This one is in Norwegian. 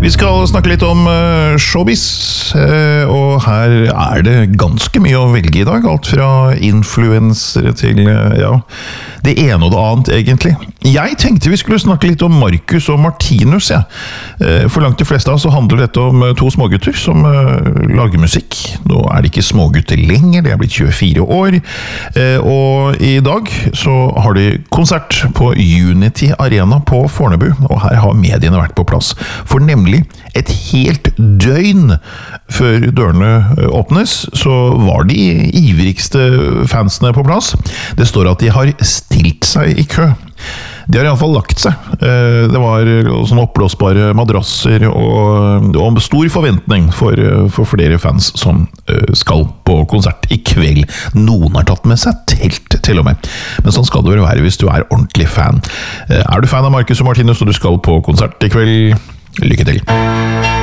Vi skal snakke litt om showbiz, og her det ganske mye å velge i dag, alt fra influensere til, det ene og det annet egentlig. Jeg tenkte vi skulle snakke litt om Marcus og Martinus, For langt de fleste av så handler dette om to smågutter som lager musikk. Nå det ikke smågutter lenger, de blitt 24 år, og i dag så har de konsert på Unity Arena på Fornebu, og her har mediene vært på plass, for nemlig et helt døgn før dørene åpnes, så var de ivrigste fansene på plass. Det står at de har stilt seg i kø. De har I alle fall lagt seg. Det var sånne oppblåsbare madrasser og stor forventning for flere fans som skal på konsert I kveld. Noen har tatt med seg telt til og med. Men sånn skal det vel være hvis du ordentlig fan. Du fan av Marcus og Martinus og du skal på konsert I kveld? Lykke til!